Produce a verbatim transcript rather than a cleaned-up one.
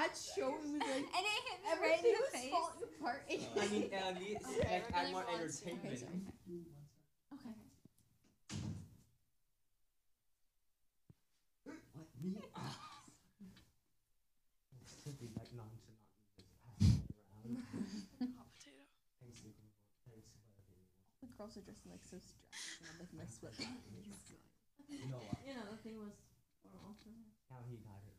that show was like, and it hit me right in everything the was face. falling apart. I need, I need Okay, like we're add gonna more move on to- entertainment. Okay, sorry. Okay. What me? Ah. Simply like nonchalant just passing around. Hot potato. Thanks, you can vote. Thanks, whatever you want. The girls are dressing like so stressed, and I'm like my sweatpants. You know what? You know, the thing was, well, Now he got it